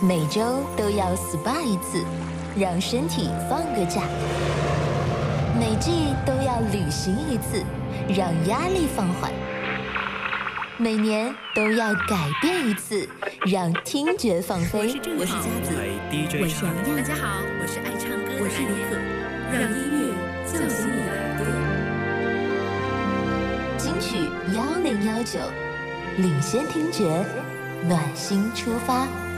每周都要 SPA 一次，让身体放个假；每季都要旅行一次，让压力放缓；每年都要改变一次，让听觉放飞。 我是佳子， 我是杨洋。 大家好，我是爱唱歌的我是李可，让音乐叫醒你的耳朵。 金曲1019，领先听觉，暖心出发。